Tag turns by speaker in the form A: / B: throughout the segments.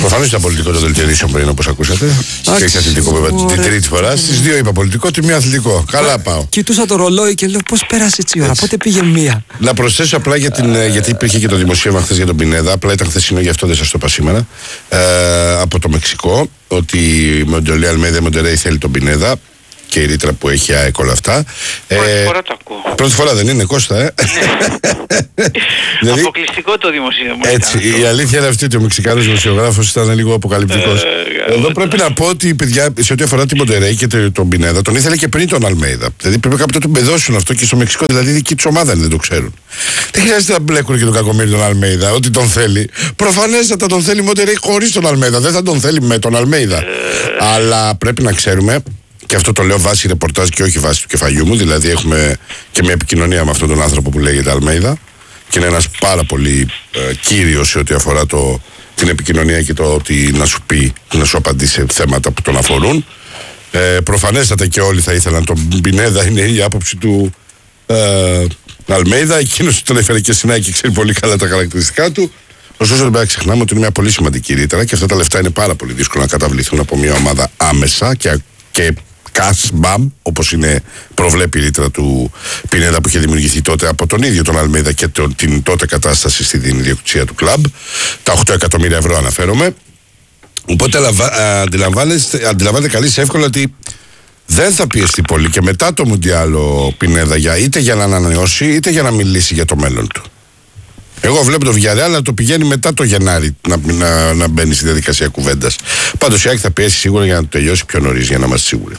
A: Προφανώς ήταν πολιτικό το δελτίο ειδήσεων πριν, όπως ακούσατε. Και έχει αθλητικό βέβαια την τρίτη φορά. Στις δύο είπα πολιτικό, τη μία αθλητικό. Καλά πάω.
B: Κοιτούσα το ρολόι και λέω πώς πέρασε έτσι η ώρα, πότε πήγε μία.
A: Να προσθέσω απλά γιατί υπήρχε και το δημοσίευμα χθες για τον Πινέδα. Απλά ήταν χθεσινό, γι' αυτό δεν σας το είπα σήμερα. Από το Μεξικό, ότι η Μοντελέ Αλμέιδα Μοντερέι θέλει τον Πινέδα. Και η ρήτρα που έχει ΑΕΚ όλα αυτά.
C: Πρώτη φορά το ακούω.
A: Πρώτη φορά δεν είναι, Κώστα,
C: δηλαδή, αποκλειστικό το δημοσίευμα.
A: Έτσι, η αλήθεια είναι αυτή ότι ο Μεξικάνος δημοσιογράφος ήταν λίγο αποκαλυπτικός. Εδώ πρέπει να πω ότι, παιδιά, σε ό,τι αφορά την Μοντερέι και τον Πινέδα, τον ήθελε και πριν τον Αλμέιδα. Δηλαδή πρέπει κάποτε να του μπεδώσουν αυτό και στο Μεξικό, δηλαδή η δική του ομάδα δεν το ξέρουν. Δεν χρειάζεται να μπλέκουν και τον κακομοίρη τον Αλμέιδα, ότι τον θέλει. Προφανέστατα τον θέλει η Μοντερέι χωρίς τον Αλμέιδα. Δεν θα τον θέλει με τον Αλμέιδα. Αλλά πρέπει να ξέρουμε. Και αυτό το λέω βάσει ρεπορτάζ και όχι βάσει του κεφαλιού μου. Δηλαδή έχουμε και μια επικοινωνία με αυτόν τον άνθρωπο που λέγεται Αλμέιδα. Και είναι ένας πάρα πολύ κύριος σε ό,τι αφορά την επικοινωνία και το ότι να σου πει, να σου απαντήσει σε θέματα που τον αφορούν. Προφανέστατα και όλοι θα ήθελαν τον Πινέδα, είναι η άποψη του Αλμέιδα. Εκείνος τον έφερε και στην ΑΕΚ και ξέρει πολύ καλά τα χαρακτηριστικά του. Ωστόσο, δεν πρέπει να ξεχνάμε ότι είναι μια πολύ σημαντική ρήτρα και αυτά τα λεφτά είναι πάρα πολύ δύσκολο να καταβληθούν από μια ομάδα άμεσα και cash bam, όπως προβλέπει η ρήτρα του Πινέδα που είχε δημιουργηθεί τότε από τον ίδιο τον Αλμέιδα και την τότε κατάσταση στην ιδιοκτησία του κλαμπ. Τα 8 εκατομμύρια ευρώ αναφέρομαι. Οπότε αντιλαμβάνεται καλής εύκολα ότι δεν θα πιεστεί πολύ και μετά το Μουντιάλ ο Πινέδα είτε για να ανανεώσει είτε για να μιλήσει για το μέλλον του. Εγώ βλέπω το Villarreal να το πηγαίνει μετά το Γενάρη να μπαίνει στη διαδικασία κουβέντας. Πάντως η ΑΕΚ θα πιέσει σίγουρα για να το τελειώσει πιο νωρίς, για να είμαστε σίγουροι.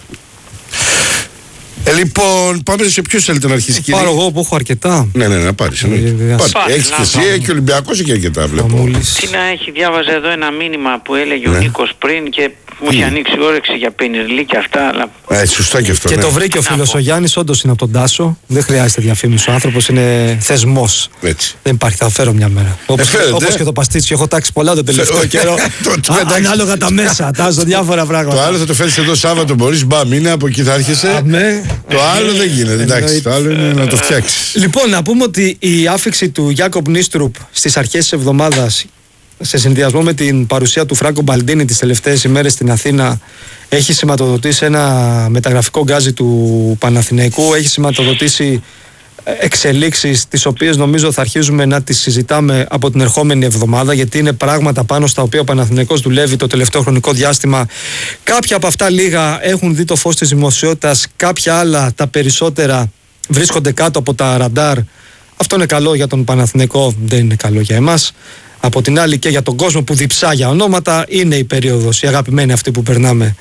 A: Λοιπόν, πάμε σε ποιους θέλετε να αρχίσει, κύριε.
B: Πάρω εγώ που έχω αρκετά.
A: Ναι, να πάρεις. Έχεις και εσύ, έχει και ο Ολυμπιακός και αρκετά, βλέπω.
C: Τι να έχει, διάβαζα εδώ ένα μήνυμα που έλεγε ο Νίκος πριν και μου είχε ανοίξει όρεξη για πενιρλί και αυτά, αλλά...
A: Σωστά και αυτό.
B: Και το βρήκε ο φίλος ο Γιάννης, όντως είναι από τον Τάσο. Δεν χρειάζεται διαφήμιση. Ο άνθρωπος είναι θεσμός. Δεν υπάρχει, θα φέρω μια μέρα. Όπως και το παστίτσιο, έχω τάξει πολλά το τελευταίο καιρό. Ανάλογα τα μέσα, τάζω διάφορα πράγματα.
A: Το άλλο θα το φέρεις εδώ Σάββατο, μπορείς, μπαμ, είναι από εκεί θα έρχεσαι. Το άλλο δεν γίνεται, εντάξει. Το άλλο είναι να το φτιάξεις.
B: Λοιπόν, να πούμε ότι η άφιξη του Γιάκοπ Νίστρουπ στις αρχές της εβδομάδας, σε συνδυασμό με την παρουσία του Φράνκο Μπαλντίνη τις τελευταίες ημέρες στην Αθήνα, έχει σηματοδοτήσει ένα μεταγραφικό γκάζι του Παναθηναϊκού, έχει σηματοδοτήσει εξελίξεις τις οποίες νομίζω θα αρχίζουμε να τις συζητάμε από την ερχόμενη εβδομάδα, γιατί είναι πράγματα πάνω στα οποία ο Παναθηναϊκός δουλεύει το τελευταίο χρονικό διάστημα. Κάποια από αυτά λίγα έχουν δει το φως της δημοσιότητας, κάποια άλλα, τα περισσότερα, βρίσκονται κάτω από τα ραντάρ. Αυτό είναι καλό για τον Παναθηναϊκό, δεν είναι καλό για εμάς. Από την άλλη και για τον κόσμο που διψά για ονόματα, είναι η περίοδος, η αγαπημένη αυτή που περνάμε,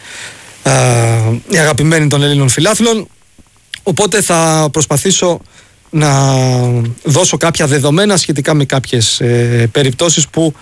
B: η αγαπημένη των Ελλήνων φιλάθλων. Οπότε θα προσπαθήσω να δώσω κάποια δεδομένα σχετικά με κάποιες περιπτώσεις που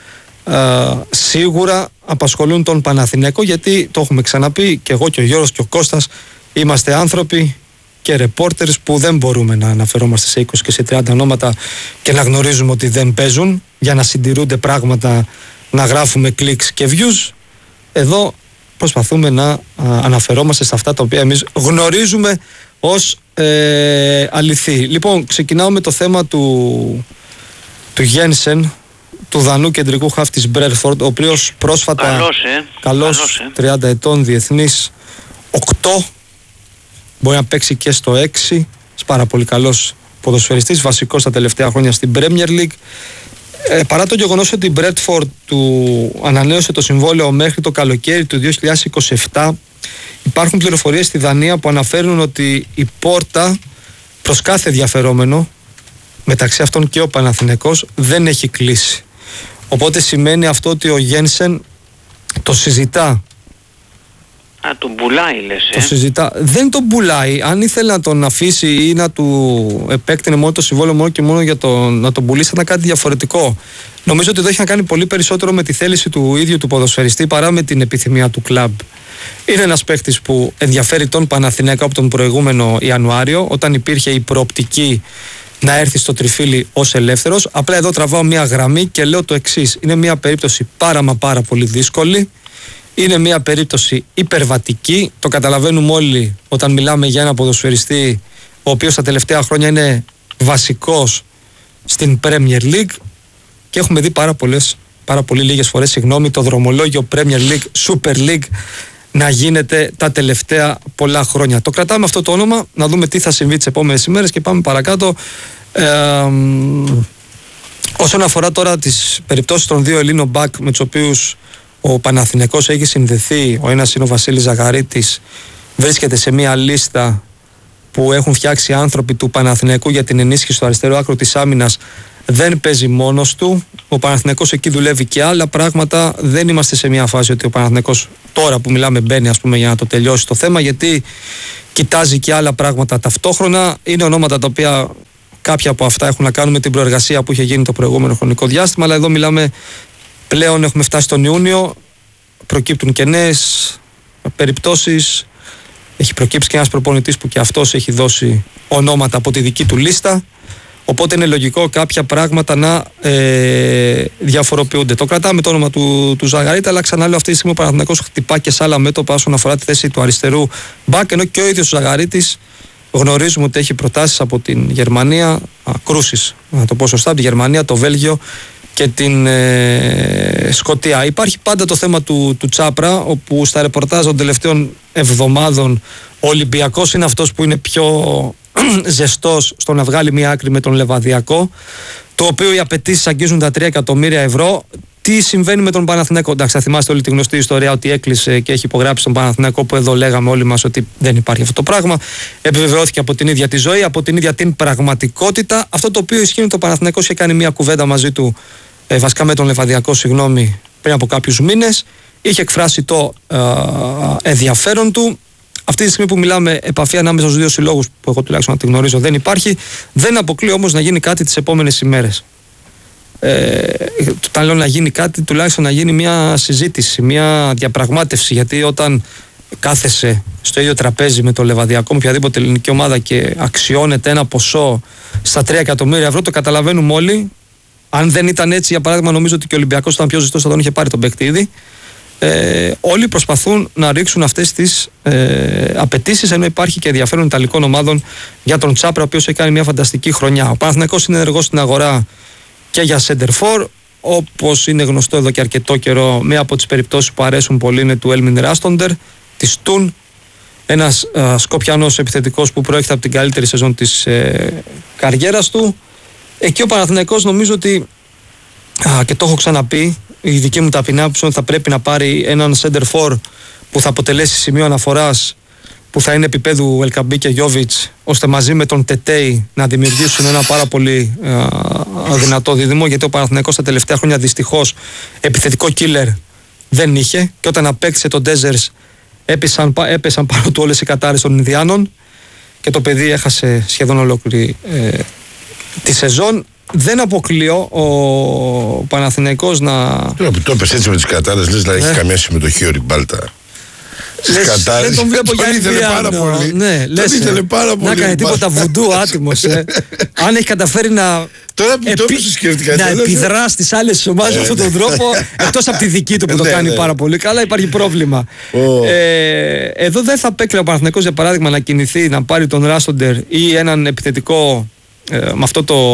B: σίγουρα απασχολούν τον Παναθηναϊκό, γιατί το έχουμε ξαναπεί και εγώ και ο Γιώργος και ο Κώστας είμαστε άνθρωποι και ρεπόρτερς που δεν μπορούμε να αναφερόμαστε σε 20 και σε 30 ονόματα και να γνωρίζουμε ότι δεν παίζουν για να συντηρούνται πράγματα, να γράφουμε κλικς και views. Εδώ προσπαθούμε να αναφερόμαστε σε αυτά τα οποία εμείς γνωρίζουμε ως αληθή. Λοιπόν, ξεκινάω με το θέμα του Γένσεν, του Δανού κεντρικού χαφ της Μπρέντφορντ, ο οποίος πρόσφατα καλός 30 ετών, διεθνής 8, μπορεί να παίξει και στο 6, πάρα πολύ καλός ποδοσφαιριστής, βασικός τα τελευταία χρόνια στην Premier League. Παρά το γεγονός ότι η Μπρέντφορντ του ανανέωσε το συμβόλαιο μέχρι το καλοκαίρι του 2027, υπάρχουν πληροφορίες στη Δανία που αναφέρουν ότι η πόρτα προς κάθε ενδιαφερόμενο, μεταξύ αυτών και ο Παναθηναϊκός, δεν έχει κλείσει. Οπότε σημαίνει αυτό ότι ο Γένσεν το συζητά.
C: Τον πουλάει, λες.
B: Το συζητά. Δεν τον πουλάει. Αν ήθελε να τον αφήσει ή να του επέκτηνε μόνο το συμβόλαιο μόνο και μόνο για να τον πουλήσει, θα ήταν κάτι διαφορετικό. Νομίζω ότι εδώ έχει να κάνει πολύ περισσότερο με τη θέληση του ίδιου του ποδοσφαιριστή παρά με την επιθυμία του κλαμπ. Είναι ένας παίκτης που ενδιαφέρει τον Παναθηναϊκό από τον προηγούμενο Ιανουάριο, όταν υπήρχε η προοπτική να έρθει στο τριφύλι ως ελεύθερος. Απλά εδώ τραβάω μια γραμμή και λέω το εξής: είναι μια περίπτωση πάρα πολύ δύσκολη. Είναι μια περίπτωση υπερβατική. Το καταλαβαίνουμε όλοι όταν μιλάμε για ένα ποδοσφαιριστή ο οποίος τα τελευταία χρόνια είναι βασικός στην Premier League, και έχουμε δει πάρα πολλές πάρα πολύ λίγες φορές, το δρομολόγιο Premier League, Super League να γίνεται τα τελευταία πολλά χρόνια. Το κρατάμε αυτό το όνομα, να δούμε τι θα συμβεί τις επόμενες ημέρες και πάμε παρακάτω. Όσον αφορά τώρα τις περιπτώσεις των δύο Ελλήνων μπακ με τους οποίους ο Παναθηναϊκός έχει συνδεθεί, ο ένας είναι ο Βασίλης Ζαγαρίτης, βρίσκεται σε μια λίστα που έχουν φτιάξει άνθρωποι του Παναθηναϊκού για την ενίσχυση στο αριστερό άκρο της άμυνας. Δεν παίζει μόνος του. Ο Παναθηναϊκός εκεί δουλεύει και άλλα πράγματα. Δεν είμαστε σε μια φάση ότι ο Παναθηναϊκός τώρα που μιλάμε μπαίνει, ας πούμε, για να το τελειώσει το θέμα, γιατί κοιτάζει και άλλα πράγματα ταυτόχρονα. Είναι ονόματα τα οποία κάποια από αυτά έχουν να κάνουν με την προεργασία που είχε γίνει το προηγούμενο χρονικό διάστημα, αλλά εδώ μιλάμε πλέον, έχουμε φτάσει τον Ιούνιο, προκύπτουν και νέες περιπτώσεις. Έχει προκύψει και ένας προπονητής που και αυτός έχει δώσει ονόματα από τη δική του λίστα. Οπότε είναι λογικό κάποια πράγματα να διαφοροποιούνται. Το κρατάμε το όνομα του Ζαγαρίτα, αλλά ξαναλέω, αυτή τη στιγμή ο Παναθηναϊκός χτυπά και σε άλλα μέτωπα όσον αφορά τη θέση του αριστερού μπακ, ενώ και ο ίδιος ο Ζαγαρίτης γνωρίζουμε ότι έχει προτάσεις από την Γερμανία, κρούσεις, να το πω σωστά, από τη Γερμανία, το Βέλγιο και την Σκωτία. Υπάρχει πάντα το θέμα του Τσάπρα, όπου στα ρεπορτάζ των τελευταίων εβδομάδων ο Ολυμπιακός είναι αυτός που είναι πιο ζεστός στο να βγάλει μια άκρη με τον Λεβαδιακό, το οποίο οι απαιτήσεις αγγίζουν τα 3 εκατομμύρια ευρώ. Τι συμβαίνει με τον Παναθηναϊκό? Εντάξει, θα θυμάστε όλη τη γνωστή ιστορία ότι έκλεισε και έχει υπογράψει τον Παναθηναϊκό, που εδώ λέγαμε όλοι μας ότι δεν υπάρχει αυτό το πράγμα. Επιβεβαιώθηκε από την ίδια τη ζωή, από την ίδια την πραγματικότητα. Αυτό το οποίο ισχύει είναι ότι ο Παναθηναϊκός είχε κάνει μια κουβέντα μαζί του, βασικά με τον Λεβαδιακό, πριν από κάποιους μήνες. Είχε εκφράσει το ενδιαφέρον του. Αυτή τη στιγμή που μιλάμε, επαφή ανάμεσα στους δύο συλλόγους, που εγώ τουλάχιστον να τη γνωρίζω, δεν υπάρχει. Δεν αποκλείω όμως να γίνει κάτι τις επόμενες ημέρες. Όταν λέω να γίνει κάτι, τουλάχιστον να γίνει μια συζήτηση, μια διαπραγμάτευση, γιατί όταν κάθεσαι στο ίδιο τραπέζι με το Λεβαδιακό, με οποιαδήποτε ελληνική ομάδα, και αξιώνεται ένα ποσό στα 3 εκατομμύρια ευρώ, το καταλαβαίνουμε όλοι. Αν δεν ήταν έτσι, για παράδειγμα, νομίζω ότι και ο Ολυμπιακός ήταν πιο ζεστός, θα τον είχε πάρει τον παίκτη ήδη. Όλοι προσπαθούν να ρίξουν αυτές τις απαιτήσεις, ενώ υπάρχει και ενδιαφέρον Ιταλικών ομάδων για τον Τσάπρα, ο οποίος έχει κάνει μια φανταστική χρονιά. Ο Παναθηναϊκός είναι ενεργός στην αγορά και για center for, όπως είναι γνωστό εδώ και αρκετό καιρό. Μία από τις περιπτώσεις που αρέσουν πολύ είναι του Έλμιν Ράστοντερ, της Τουν, ένας Σκοπιανός επιθετικός που προέρχεται από την καλύτερη σεζόν της καριέρας του. Εκεί ο Παναθηναϊκός, νομίζω ότι, και το έχω ξαναπεί, η δική μου ταπεινή άποψη, ότι θα πρέπει να πάρει έναν center for που θα αποτελέσει σημείο αναφοράς, που θα είναι επίπεδου Ελκαμπή και Γιόβιτς, ώστε μαζί με τον Τετέι να δημιουργήσουν ένα πάρα πολύ δυνατό δίδυμο, γιατί ο Παναθηναϊκός τα τελευταία χρόνια δυστυχώς επιθετικό killer δεν είχε, και όταν απέκτησε τον Ντέζερς έπεσαν πάνω του όλες οι κατάρρες των Ινδιάνων και το παιδί έχασε σχεδόν ολόκληρη τη σεζόν. Δεν αποκλείω ο Παναθηναϊκός να...
A: Τώρα που το έπαιξε έτσι με τις κατάρρες, λες να έχει καμία συμμετοχή ο Ριμπάλτα.
B: Δεν τον βλέπω για Ινδιάνο. Ναι, λες, να κάνει τίποτα βουντού άτιμος. Αν έχει καταφέρει να επιδρά στις άλλες ομάδες με αυτόν τον τρόπο, εκτός από τη δική του που το κάνει πάρα πολύ καλά, υπάρχει πρόβλημα. Εδώ δεν θα απέκλει ο Παναθηναϊκός, για παράδειγμα, να κινηθεί, να πάρει τον Ράστοντερ ή έναν επιθετικό με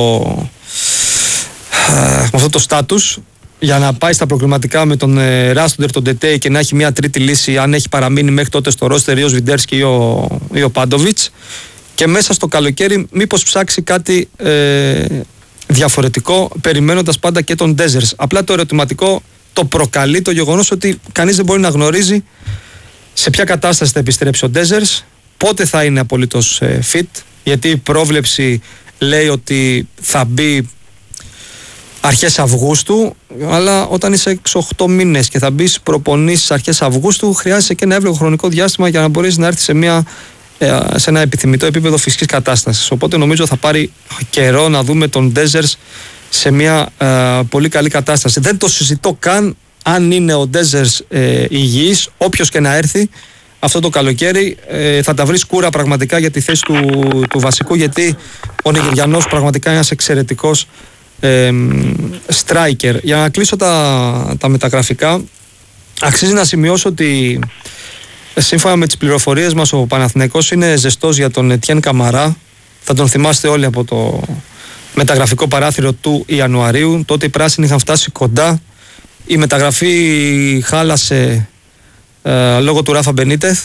B: αυτό το στάτους, για να πάει στα προκριματικά με τον Ράστοντερ, τον Τετέι, και να έχει μια τρίτη λύση, αν έχει παραμείνει μέχρι τότε στο ρόστερ, ή ο Σβιντέρσκι ή ο Πάντοβιτς, και μέσα στο καλοκαίρι μήπως ψάξει κάτι διαφορετικό, περιμένοντας πάντα και τον Ντέζερς. Απλά το ερωτηματικό το προκαλεί το γεγονός ότι κανείς δεν μπορεί να γνωρίζει σε ποια κατάσταση θα επιστρέψει ο Ντέζερς, πότε θα είναι απολύτως fit, γιατί η πρόβλεψη λέει ότι θα μπει αρχές Αυγούστου, αλλά όταν είσαι 6-8 μήνες και θα μπεις προπονήσεις αρχές Αυγούστου, χρειάζεσαι και ένα εύλογο χρονικό διάστημα για να μπορείς να έρθεις σε ένα επιθυμητό επίπεδο φυσικής κατάστασης. Οπότε νομίζω θα πάρει καιρό να δούμε τον Ντέζερς σε μια πολύ καλή κατάσταση. Δεν το συζητώ καν αν είναι ο Ντέζερς υγιής, όποιος και να έρθει αυτό το καλοκαίρι, θα τα βρει σκούρα πραγματικά για τη θέση του βασικού, γιατί ο Νιγηριανός πραγματικά είναι ένας εξαιρετικός striker. Για να κλείσω τα μεταγραφικά, αξίζει να σημειώσω ότι σύμφωνα με τις πληροφορίες μας ο Παναθηναϊκός είναι ζεστός για τον Ετιέν Καμαρά. Θα τον θυμάστε όλοι από το μεταγραφικό παράθυρο του Ιανουαρίου. Τότε οι πράσινοι είχαν φτάσει κοντά Η μεταγραφή χάλασε λόγω του Ράφα Μπενίτεθ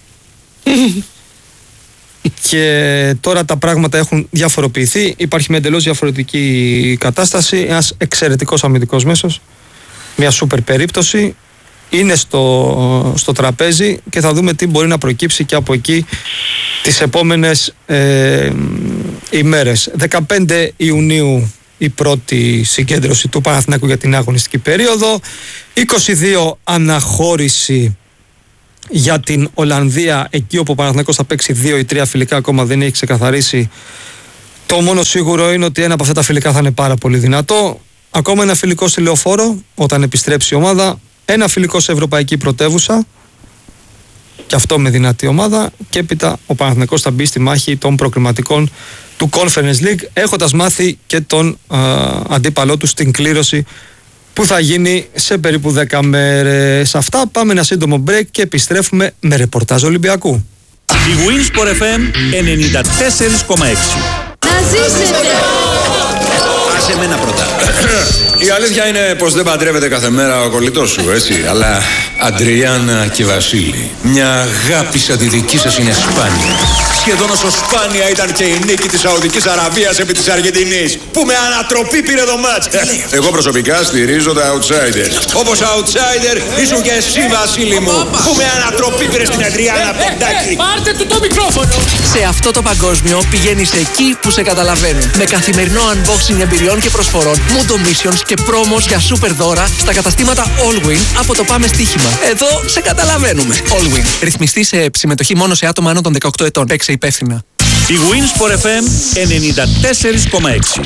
B: και τώρα τα πράγματα έχουν διαφοροποιηθεί. Υπάρχει μια εντελώς διαφορετική κατάσταση. Ένας εξαιρετικός αμυντικός μέσος, μια σούπερ περίπτωση, είναι στο τραπέζι και θα δούμε τι μπορεί να προκύψει και από εκεί τις επόμενες ημέρες. 15 Ιουνίου η πρώτη συγκέντρωση του Παναθηναϊκού για την αγωνιστική περίοδο, 22 αναχώρηση για την Ολλανδία, εκεί όπου ο Παναθηναϊκός θα παίξει 2 ή 3 φιλικά, ακόμα δεν έχει ξεκαθαρίσει. Το μόνο σίγουρο είναι ότι ένα από αυτά τα φιλικά θα είναι πάρα πολύ δυνατό. Ακόμα ένα φιλικό στη Λεωφόρο όταν επιστρέψει η ομάδα, ένα φιλικό σε ευρωπαϊκή πρωτεύουσα και αυτό με δυνατή ομάδα, και έπειτα ο Παναθηναϊκός θα μπει στη μάχη των προκριματικών του Conference League, έχοντας μάθει και τον αντίπαλό του στην κλήρωση που θα γίνει σε περίπου 10 μέρες. Αυτά, πάμε ένα σύντομο break και επιστρέφουμε με ρεπορτάζ Ολυμπιακού.
D: Η Winsport FM 94,6.
E: Να ζήσετε!
F: Άσε μένα πρώτα.
G: Η αλήθεια είναι πως δεν παντρεύεται κάθε μέρα ο κολλητός σου, έτσι. Αλλά Αντριάννα και Βασίλη, μια αγάπη σαν τη δική σας είναι σπάνια. Σχεδόν όσο σπάνια ήταν και η νίκη της Σαουδικής Αραβίας επί της Αργεντινής, που με ανατροπή πήρε το μάτς. Εγώ προσωπικά στηρίζω τα outsider. Όπως outsider ήσουν και εσύ, Βασίλη μου, που με ανατροπή πήρε στην Αντριάννα Πεντάκη.
E: Πάρτε του το μικρόφωνο!
H: Σε αυτό το παγκόσμιο πηγαίνεις εκεί που σε καταλαβαίνουν. Με καθημερινό unboxing εμπειριών και προσφορών, Mundo Missions και promos για super δώρα στα καταστήματα Allwin από το Πάμε Στοίχημα. Εδώ σε καταλαβαίνουμε. Allwin. Ρυθμιστή σε συμμετοχή μόνο σε άτομα άνω των 18 ετών. Παίξε υπεύθυνα.
D: Η Winsport FM 94,6.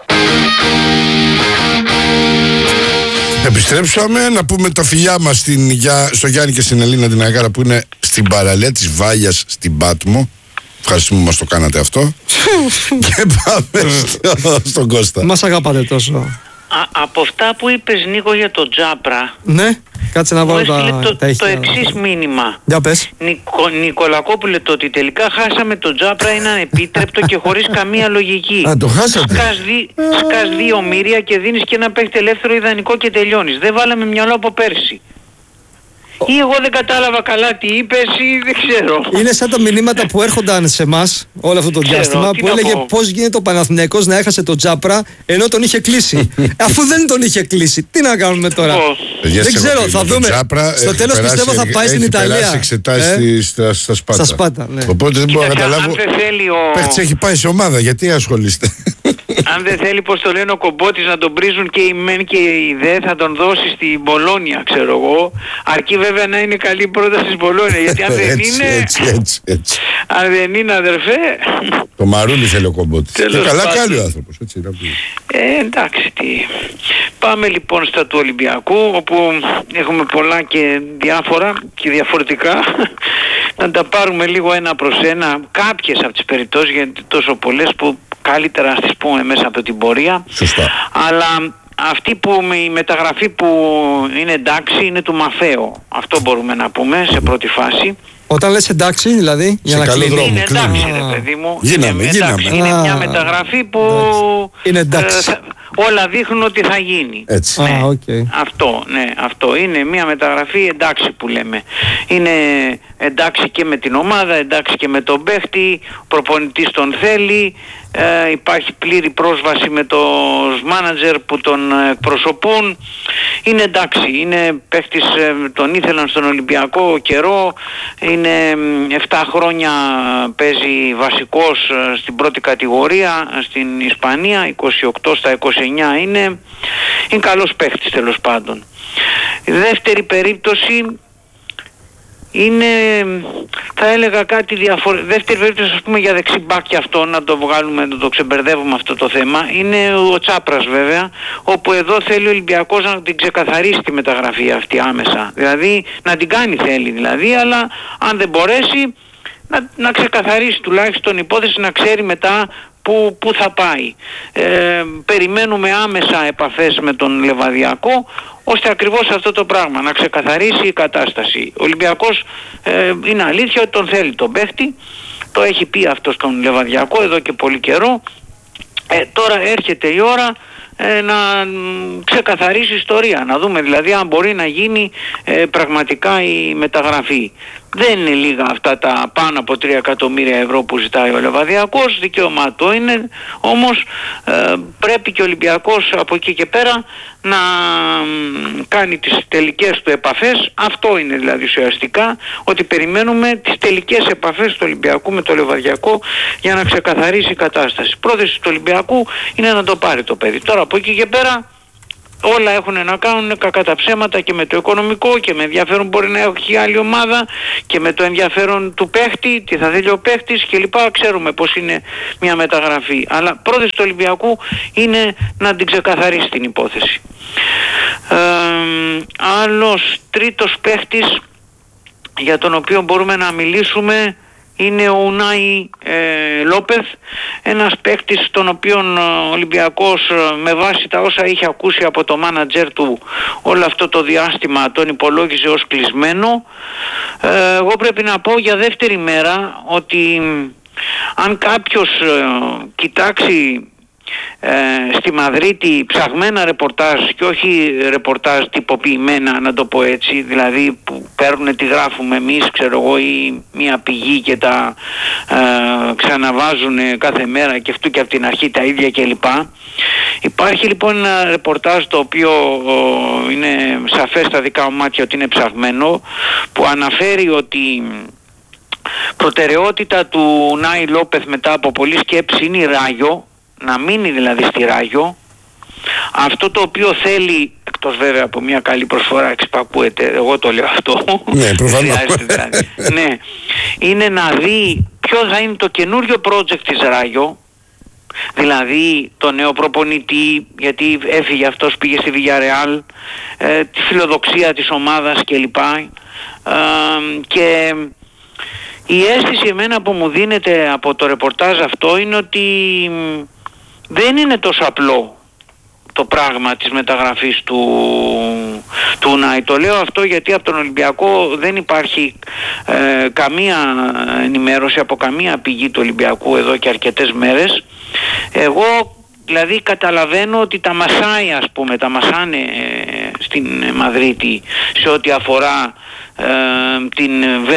A: Επιστρέψαμε να πούμε τα φιλιά μας στο Γιάννη και στην Ελίνα την Αγάρα που είναι στην παραλία της Βάγιας στην Πάτμο. Ευχαριστούμε που μας το κάνατε αυτό. Και πάμε στον Κώστα.
B: Μας αγαπάτε τόσο.
C: Από αυτά που είπες, Νίκο, για τον Τζάπρα,
B: Ναι, κάτσε να βάλω
C: το εξής μήνυμα.
B: Για πες.
C: Νικολακόπουλε, το ότι τελικά χάσαμε τον Τζάπρα είναι ανεπίτρεπτο και χωρίς καμία λογική.
A: Α, το χάσατε.
C: Σκάς 2 μοίρια και δίνεις και ένα παίχτη ελεύθερο ιδανικό και τελειώνεις. Δεν βάλαμε μυαλό από πέρσι. Ή εγώ δεν κατάλαβα καλά τι είπες ή δεν ξέρω.
B: Είναι σαν τα μηνύματα που έρχονταν σε εμάς όλο αυτό το διάστημα που έλεγε πώς γίνεται ο Παναθηναϊκός να έχασε τον Τζάπρα ενώ τον είχε κλείσει. Αφού δεν τον είχε κλείσει, τι να κάνουμε τώρα. Δεν ξέρω, θα δούμε. Στο τέλος πιστεύω θα πάει στην Ιταλία.
A: Έχει εξετάσει στα Σπάτα.
B: Ναι.
A: Οπότε δεν μπορώ να καταλάβω. Παίχτης έχει πάει σε ομάδα, γιατί ασχολείστε.
C: Αν δεν θέλει, πως το λένε, ο Κομπότης να τον πρίζουν και η ΜΕΝ και η ΔΕ, θα τον δώσει στην Μπολόνια, ξέρω εγώ. Αρκεί βέβαια να είναι καλή πρόταση στην Μπολόνια, γιατί αν δεν είναι.
A: Έτσι.
C: Αν δεν είναι, αδερφέ.
A: Το μαρούλι θέλει ο Κομπότης. Και καλά κάνει ο άνθρωπος.
C: Εντάξει, τι. Πάμε λοιπόν στα του Ολυμπιακού, όπου έχουμε πολλά και διάφορα και διαφορετικά. Να τα πάρουμε λίγο ένα προς ένα. Κάποιες από τις περιπτώσεις, γιατί τόσο πολλές που καλύτερα να τις πούμε μέσα από την πορεία.
A: Σωστά.
C: Αλλά αυτή η μεταγραφή που είναι εντάξει είναι του Μαφέο. Αυτό μπορούμε να πούμε σε πρώτη φάση.
B: Όταν λες εντάξει, δηλαδή, για να κλείνει.
C: Είναι εντάξει, ρε παιδί μου.
A: Γίναμε.
C: Είναι μια μεταγραφή που
B: είναι εντάξει.
C: Όλα δείχνουν ότι θα γίνει.
A: Έτσι.
C: Ναι.
B: Okay.
C: Αυτό είναι μια μεταγραφή εντάξει που λέμε. Είναι εντάξει και με την ομάδα, εντάξει και με τον παίχτη, ο προπονητής τον θέλει, υπάρχει πλήρη πρόσβαση με το μάνατζερ που τον εκπροσωπούν. Είναι εντάξει, είναι παίχτης, τον ήθελαν στον Ολυμπιακό καιρό, είναι 7 χρόνια παίζει βασικός στην πρώτη κατηγορία στην Ισπανία, 28 στα 29 είναι καλός παίχτης τέλος πάντων. Η δεύτερη περίπτωση είναι, θα έλεγα κάτι διαφορετικό. Δεύτερη περίπτωση, ας πούμε, για δεξιμπάκ και αυτό, να το βγάλουμε, να το ξεμπερδεύουμε αυτό το θέμα, είναι ο Τσάπρας βέβαια, όπου εδώ θέλει ο Ολυμπιακός να την ξεκαθαρίσει τη μεταγραφή αυτή άμεσα. Δηλαδή, να την κάνει θέλει δηλαδή, αλλά αν δεν μπορέσει, να ξεκαθαρίσει τουλάχιστον υπόθεση, να ξέρει μετά πού θα πάει. Περιμένουμε άμεσα επαφές με τον Λεβαδιακό, ώστε ακριβώς αυτό το πράγμα, να ξεκαθαρίσει η κατάσταση. Ο Ολυμπιακός είναι αλήθεια ότι τον θέλει τον παίχτη, το έχει πει αυτό στον Λεβαδιακό εδώ και πολύ καιρό. Τώρα έρχεται η ώρα να ξεκαθαρίσει ιστορία, να δούμε δηλαδή αν μπορεί να γίνει πραγματικά η μεταγραφή. Δεν είναι λίγα αυτά τα πάνω από 3 εκατομμύρια ευρώ που ζητάει ο Λεβαδιακός, δικαίωμά του είναι, όμως πρέπει και ο Ολυμπιακός από εκεί και πέρα να κάνει τις τελικές του επαφές. Αυτό είναι δηλαδή ουσιαστικά, ότι περιμένουμε τις τελικές επαφές του Ολυμπιακού με το Λεβαδιακό για να ξεκαθαρίσει η κατάσταση. Πρόθεση του Ολυμπιακού είναι να το πάρει το παιδί. Τώρα από εκεί και πέρα όλα έχουν να κάνουν κακά τα ψέματα και με το οικονομικό και με ενδιαφέρον μπορεί να έχει άλλη ομάδα και με το ενδιαφέρον του παίχτη, τι θα θέλει ο παίχτης κλπ. Ξέρουμε πως είναι μια μεταγραφή. Αλλά πρόθεση του Ολυμπιακού είναι να την ξεκαθαρίσει την υπόθεση. Άλλος τρίτος παίχτης για τον οποίο μπορούμε να μιλήσουμε είναι ο Ουνάι Λόπεθ, ένας παίκτης τον οποίον ο Ολυμπιακός με βάση τα όσα είχε ακούσει από το μάνατζερ του όλο αυτό το διάστημα τον υπολόγιζε ως κλεισμένο. Εγώ πρέπει να πω για δεύτερη μέρα ότι αν κάποιος κοιτάξει στη Μαδρίτη ψαγμένα ρεπορτάζ και όχι ρεπορτάζ τυποποιημένα, να το πω έτσι, δηλαδή που παίρνουν τι γράφουμε εμείς, ξέρω εγώ, ή μια πηγή και τα ξαναβάζουν κάθε μέρα και αυτού και από την αρχή τα ίδια κλπ. Υπάρχει λοιπόν ένα ρεπορτάζ το οποίο είναι σαφές στα δικά μου μάτια ότι είναι ψαγμένο, που αναφέρει ότι προτεραιότητα του Νάι Λόπεθ μετά από πολλή σκέψη είναι η Ράγιο, να μείνει δηλαδή στη Ράγιο. Αυτό το οποίο θέλει, εκτός βέβαια από μια καλή προσφορά, εξυπακούεται, εγώ το λέω αυτό,
A: ναι, προφανώς.
C: δηλαδή, ναι, είναι να δει ποιο θα είναι το καινούριο project της Ράγιο, δηλαδή το νέο προπονητή, γιατί έφυγε αυτός, πήγε στη Villarreal, τη φιλοδοξία της ομάδας κλπ. Και η αίσθηση εμένα που μου δίνεται από το ρεπορτάζ αυτό είναι ότι δεν είναι τόσο απλό το πράγμα της μεταγραφής του Νάι. Το λέω αυτό γιατί από τον Ολυμπιακό δεν υπάρχει καμία ενημέρωση από καμία πηγή του Ολυμπιακού εδώ και αρκετές μέρες. Εγώ δηλαδή καταλαβαίνω ότι τα μασάει, ας πούμε, τα μασάνε στην Μαδρίτη σε ό,τι αφορά την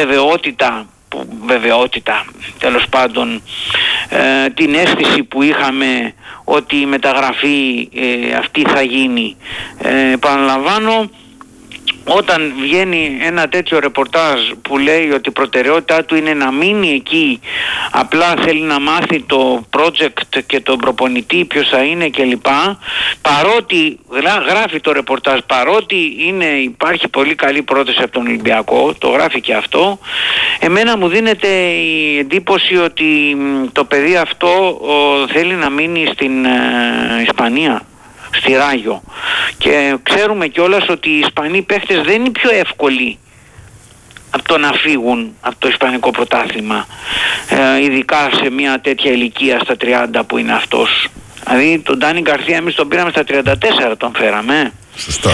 C: βεβαιότητα, τέλος πάντων, την αίσθηση που είχαμε ότι η μεταγραφή αυτή θα γίνει. Επαναλαμβάνω, όταν βγαίνει ένα τέτοιο ρεπορτάζ που λέει ότι η προτεραιότητά του είναι να μείνει εκεί, απλά θέλει να μάθει το project και τον προπονητή ποιος θα είναι κλπ, παρότι γράφει το ρεπορτάζ, παρότι υπάρχει πολύ καλή πρόταση από τον Ολυμπιακό, το γράφει και αυτό, εμένα μου δίνεται η εντύπωση ότι το παιδί αυτό θέλει να μείνει στην Ισπανία, στη Ράγιο, και ξέρουμε κιόλας ότι οι Ισπανοί παίχτες δεν είναι πιο εύκολοι από το να φύγουν από το Ισπανικό πρωτάθλημα, ειδικά σε μια τέτοια ηλικία στα 30 που είναι αυτός. Δηλαδή τον Ντάνι Γκαρθία εμείς τον πήραμε στα 34, τον φέραμε.
A: Σωστά.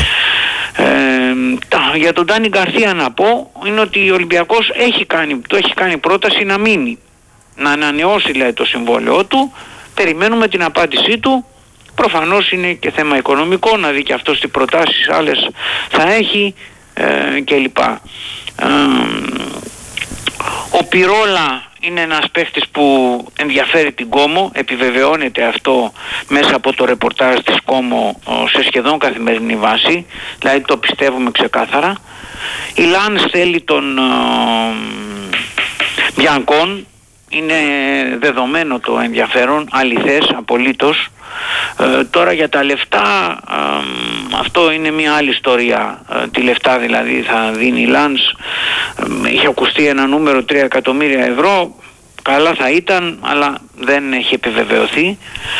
C: Για τον Ντάνι Γκαρθία να πω είναι ότι ο Ολυμπιακός έχει κάνει πρόταση να μείνει, να ανανεώσει δηλαδή το συμβόλαιό του. Περιμένουμε την απάντησή του. Προφανώς είναι και θέμα οικονομικό, να δει και αυτός τι προτάσεις άλλες θα έχει κλπ. Ο Πυρόλα είναι ένας παίχτης που ενδιαφέρει την Κόμο, επιβεβαιώνεται αυτό μέσα από το ρεπορτάζ της Κόμο σε σχεδόν καθημερινή βάση, δηλαδή το πιστεύουμε ξεκάθαρα. Η Λάνς θέλει τον Μπιανκόν, είναι δεδομένο το ενδιαφέρον, αληθές, απολύτως. Τώρα για τα λεφτά, αυτό είναι μια άλλη ιστορία. Τι λεφτά δηλαδή θα δίνει η Λάνς. Είχε ακουστεί ένα νούμερο 3 εκατομμύρια ευρώ, καλά θα ήταν, αλλά δεν έχει επιβεβαιωθεί.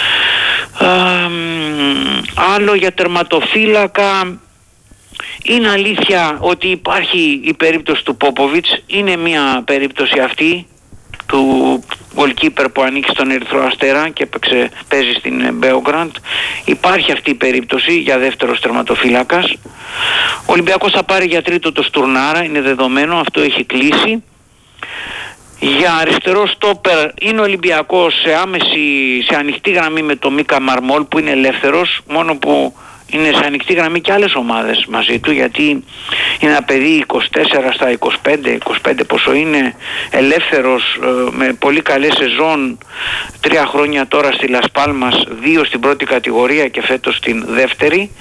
C: Άλλο για τερματοφύλακα, είναι αλήθεια ότι υπάρχει η περίπτωση του Πόποβιτς, είναι μια περίπτωση αυτή του goalkeeper που ανήκει στον Ερυθρό Αστέρα και παίζει στην Μπέογκραντ. Υπάρχει αυτή η περίπτωση για δεύτερος τερματοφύλακας. Ο Ολυμπιακός θα πάρει για τρίτο το Στουρνάρα, είναι δεδομένο, αυτό έχει κλείσει. Για αριστερό στόπερ είναι ο Ολυμπιακός σε ανοιχτή γραμμή με το Μίκα Μαρμόλ που είναι ελεύθερος, μόνο που είναι σε ανοιχτή γραμμή και άλλες ομάδες μαζί του, γιατί είναι ένα παιδί 24 στα 25 πόσο είναι, ελεύθερος, με πολύ καλές σεζόν, 3 χρόνια τώρα στη Λας Πάλμας, 2 στην πρώτη κατηγορία και φέτος στην δεύτερη.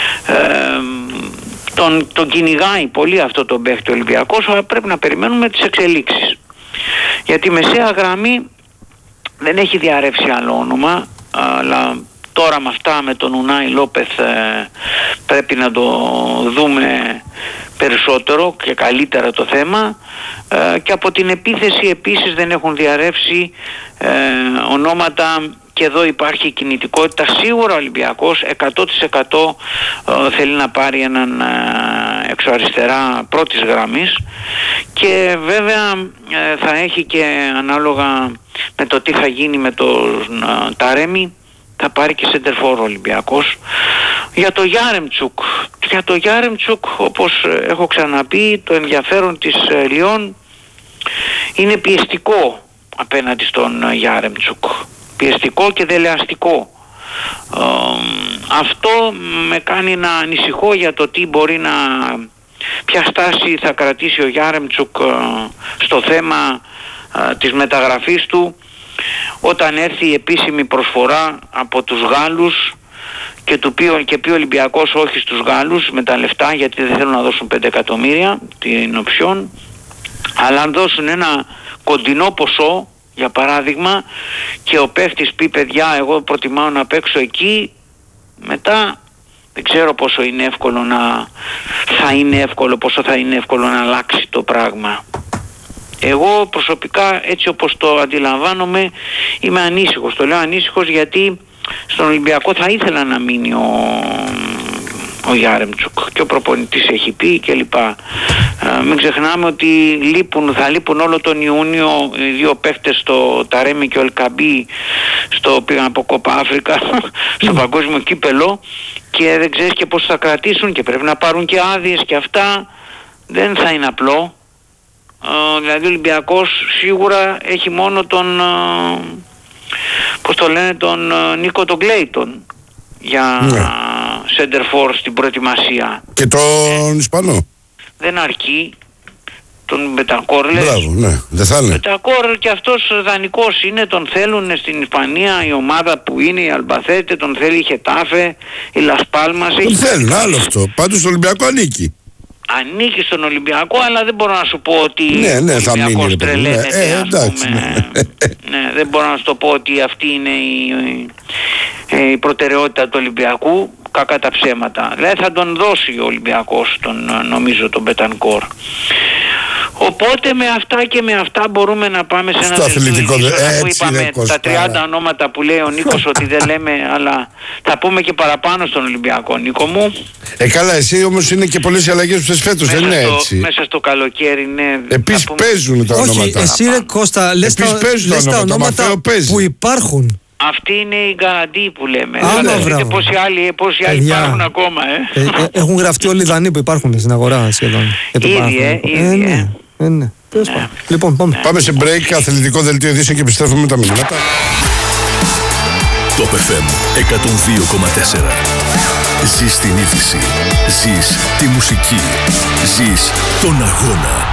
C: Τον κυνηγάει πολύ αυτό τον παίχτη ο Ολυμπιακός, αλλά πρέπει να περιμένουμε τις εξελίξεις. Γιατί μεσαία γραμμή δεν έχει διαρρεύσει άλλο όνομα, αλλά τώρα με αυτά, με τον Ουνάι Λόπεθ, πρέπει να το δούμε περισσότερο και καλύτερα το θέμα, και από την επίθεση επίσης δεν έχουν διαρρεύσει ονόματα, και εδώ υπάρχει κινητικότητα. Σίγουρα ο Ολυμπιακός 100% θέλει να πάρει έναν εξωαριστερά πρώτης γραμμής, και βέβαια θα έχει και ανάλογα με το τι θα γίνει με τον Ταρέμι, θα πάρει και σεντερφόρ ο Ολυμπιακός. Για το Γιάρεμτσουκ, όπως έχω ξαναπεί, το ενδιαφέρον της Λιόν είναι πιεστικό απέναντι στον Γιάρεμτσουκ. Πιεστικό και δελεαστικό. Αυτό με κάνει να ανησυχώ για το τι μπορεί να, ποια στάση θα κρατήσει ο Γιάρεμτσουκ στο θέμα της μεταγραφής του, όταν έρθει η επίσημη προσφορά από τους Γάλλους και πει ο Ολυμπιακός όχι στους Γάλλους με τα λεφτά, γιατί δεν θέλουν να δώσουν 5 εκατομμύρια την οψιόν, αλλά αν δώσουν ένα κοντινό ποσό, για παράδειγμα, και ο παίχτης πει παιδιά εγώ προτιμάω να παίξω εκεί, μετά δεν ξέρω πόσο θα είναι εύκολο να αλλάξει το πράγμα. Εγώ προσωπικά, έτσι όπως το αντιλαμβάνομαι, είμαι ανήσυχος. Το λέω ανήσυχος γιατί στον Ολυμπιακό θα ήθελα να μείνει ο Γιάρεμτσουκ, και ο προπονητής έχει πει κλπ. Μην ξεχνάμε ότι θα λείπουν όλο τον Ιούνιο οι 2 παίχτες, το Ταρέμι και ο Ελκαμπή, πήγαν από Κόπα Αφρικα στο παγκόσμιο κύπελο, και δεν ξέρεις και πώς θα κρατήσουν, και πρέπει να πάρουν και άδειες και αυτά. Δεν θα είναι απλό. Δηλαδή ο Ολυμπιακός σίγουρα έχει μόνο τον τον Νίκο τον Κλέιτον για σεντερφόρ στην προετοιμασία.
A: Και τον Ισπανό
C: δεν αρκεί. Τον Μπετανκόρ λες.
A: Μπράβο, ναι, δεν θα είναι.
C: Μπετανκόρ και αυτός δανεικός είναι, τον θέλουν στην Ισπανία, η ομάδα που είναι η Αλμπαθέτε, τον θέλει η Χετάφε, η Λας Πάλμας.
A: Τον θέλουν, άλλο αυτό. Πάντως στο Ολυμπιακό ανήκει.
C: Ανήκει στον Ολυμπιακό, αλλά δεν μπορώ να σου πω ότι
A: ο
C: Ολυμπιακός τρελαίνεται,
A: εντάξει,
C: δεν μπορώ να σου το πω ότι αυτή είναι η προτεραιότητα του Ολυμπιακού, κακά τα ψέματα. Δηλαδή θα τον δώσει ο Ολυμπιακός, νομίζω τον Μπετανκόρ. Οπότε με αυτά και με αυτά μπορούμε να πάμε σε ένα
A: αθλητικό
C: που είπαμε τα 30 ονόματα που λέει ο Νίκος ότι δεν λέμε, αλλά θα πούμε και παραπάνω στον Ολυμπιακό, Νίκο μου.
A: Καλά, εσύ όμως είναι και πολλές αλλαγές που θες φέτος, δεν είναι έτσι.
C: Μέσα στο καλοκαίρι είναι.
A: Επίσης παίζουν τα ονόματα.
B: Όχι, εσύ ρε Κώστα, λες τα ονόματα που υπάρχουν.
C: Αυτή είναι η γκαραντή που λέμε.
B: Δείτε
C: πόσοι άλλοι υπάρχουν ακόμα.
B: Έχουν γραφτεί όλοι οι Δανείοι που υπάρχουν στην αγορά σχεδόν.
C: Ήδη,
B: ναι. Λοιπόν,
A: πάμε σε break, αθλητικό δελτίο ειδήσεων, και επιστρέφουμε με τα μηνύματα.
I: Top FM 102,4. Ζεις την είδηση. Ζεις τη μουσική. Ζεις τον αγώνα.